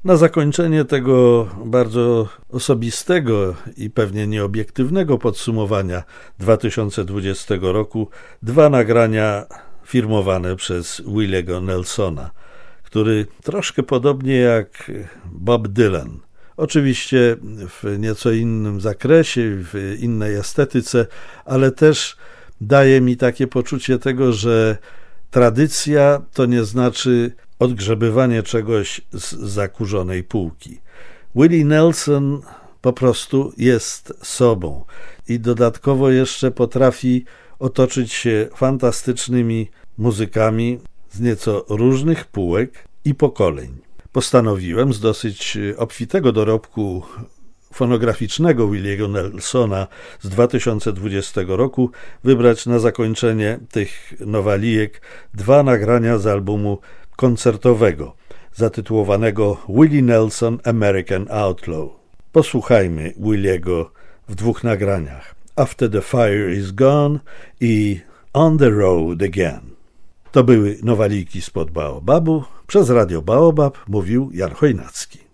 Na zakończenie tego bardzo osobistego i pewnie nieobiektywnego podsumowania 2020 roku dwa nagrania firmowane przez Williego Nelsona, który troszkę podobnie jak Bob Dylan, oczywiście w nieco innym zakresie, w innej estetyce, ale też daje mi takie poczucie tego, że tradycja to nie znaczy odgrzebywanie czegoś z zakurzonej półki. Willie Nelson po prostu jest sobą i dodatkowo jeszcze potrafi otoczyć się fantastycznymi muzykami z nieco różnych półek i pokoleń. Postanowiłem z dosyć obfitego dorobku fonograficznego Williego Nelsona z 2020 roku wybrać na zakończenie tych nowalijek dwa nagrania z albumu koncertowego zatytułowanego Willie Nelson American Outlaw. Posłuchajmy Williego w dwóch nagraniach: After the Fire is Gone i On the Road Again. To były nowalijki spod Baobabu. Przez Radio Baobab mówił Jan Chojnacki.